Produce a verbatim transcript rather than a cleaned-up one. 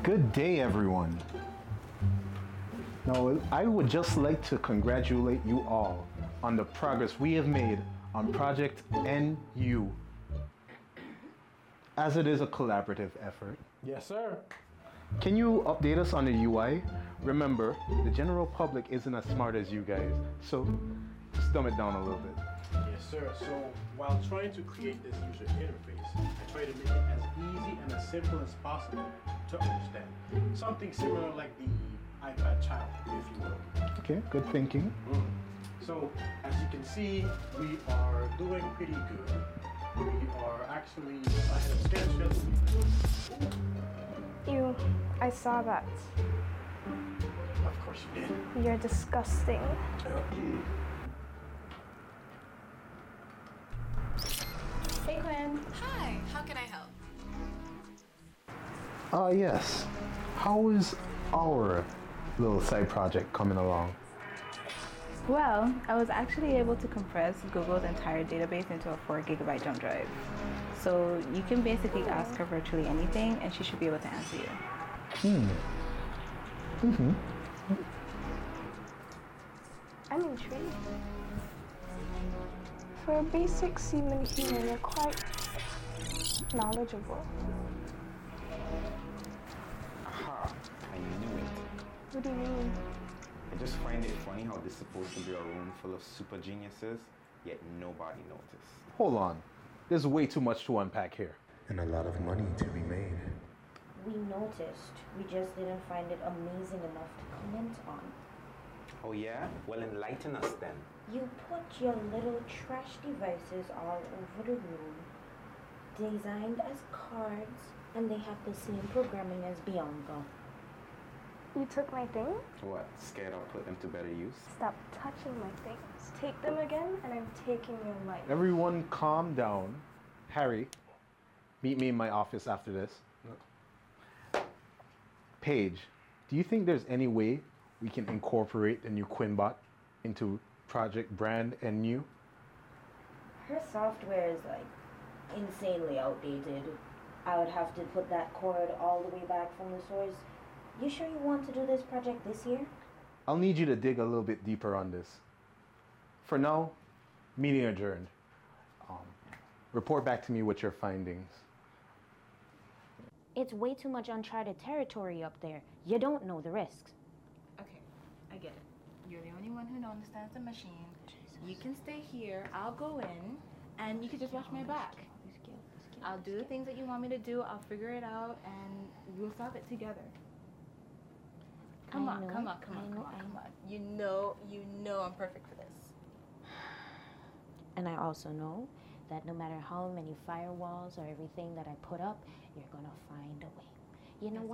Good day, everyone. Now, I would just like to congratulate you all on the progress we have made on Project N U, as it is a collaborative effort. Yes, sir. Can you update us on the U I? Remember, the general public isn't as smart as you guys, so just dumb it down a little bit. Yes, sir. So while trying to create this user interface, I try to make it as easy and as simple as possible to understand. Something similar like the iPad child, if you will. Okay, good thinking. Mm. So as you can see, we are doing pretty good. We are actually ahead of schedule. Ew, I saw that. Of course you did. You're disgusting. Hey, Quinn. Hi, how can I help? Ah, yes. How is our little side project coming along? Well, I was actually able to compress Google's entire database into a four gigabyte jump drive. So you can basically ask her virtually anything and she should be able to answer you. Hmm. Mm-hmm. I'm intrigued. For a basic seaman human, you're quite knowledgeable. Aha, I knew it. What do you mean? I just find it funny how this is supposed to be a room full of super geniuses, yet nobody noticed. Hold on. There's way too much to unpack here. And a lot of money to be made. We noticed. We just didn't find it amazing enough to comment on. Oh yeah? Well, enlighten us then. You put your little trash devices all over the room, designed as cards, and they have the same programming as Bianca. You took my things? What, scared I'll put them to better use? Stop touching my things. Take them again, and I'm taking your life. Everyone calm down. Harry, meet me in my office after this. Paige, do you think there's any way we can incorporate the new Quinbot into Project Brand and New? Her software is like insanely outdated. I would have to put that cord all the way back from the source. You sure you want to do this project this year? I'll need you to dig a little bit deeper on this. For now, meeting adjourned. Um, report back to me with your findings. It's way too much uncharted territory up there. You don't know the risks. Okay, I get it. You're the only one who understands the machine. You can stay here, I'll go in, and you can just watch my back. I'll do the things that you want me to do, I'll figure it out, and we'll solve it together. Come I on, know, come on, come I on, know, come on, I come know. on. You know, you know I'm perfect for this. And I also know that no matter how many firewalls or everything that I put up, you're gonna find a way. You know what?